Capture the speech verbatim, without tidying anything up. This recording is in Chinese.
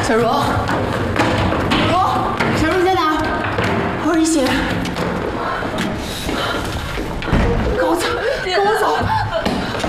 小茹，小茹，小茹你在哪？我是一心。